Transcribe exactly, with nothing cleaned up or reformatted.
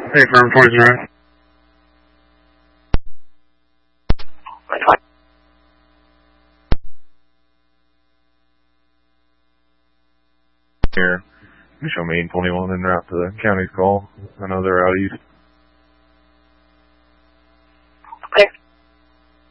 Hey, firm, Poison Red. Here, show me eight twenty-one en route to the county's call. I know they're out east.